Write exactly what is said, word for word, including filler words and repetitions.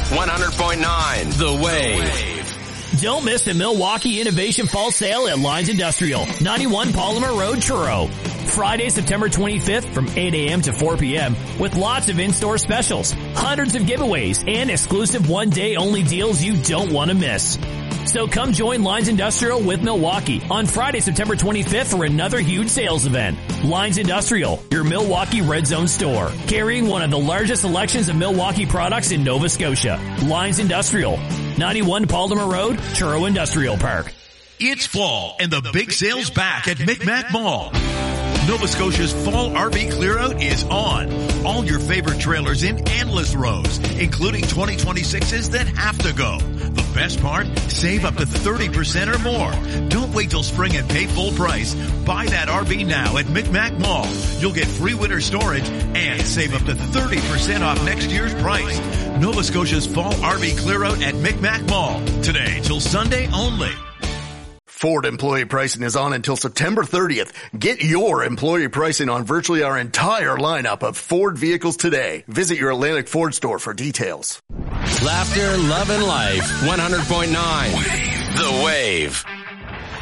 one hundred point nine The Wave. Don't miss the Milwaukee Innovation Fall Sale at Lines Industrial, ninety-one Polymer Road, Truro. Friday, September twenty-fifth from eight a.m. to four p.m. with lots of in-store specials, hundreds of giveaways, and exclusive one-day only deals you don't want to miss. So come join Lines Industrial with Milwaukee on Friday, September twenty-fifth for another huge sales event. Lines Industrial, your Milwaukee Red Zone store, carrying one of the largest selections of Milwaukee products in Nova Scotia. Lines Industrial, ninety-one Polymer Road, Truro Industrial Park. It's fall and the big sale's back at Micmac Mall. Nova Scotia's fall R V clear-out is on. All your favorite trailers in endless rows, including twenty twenty-sixes that have to go. The best part? Save up to thirty percent or more. Don't wait till spring and pay full price. Buy that R V now at Micmac Mall. You'll get free winter storage and save up to thirty percent off next year's price. Nova Scotia's fall R V clear-out at Micmac Mall. Today till Sunday only. Ford employee pricing is on until September thirtieth. Get your employee pricing on virtually our entire lineup of Ford vehicles today. Visit your Atlantic Ford store for details. Laughter, love, and life. one hundred point nine The Wave.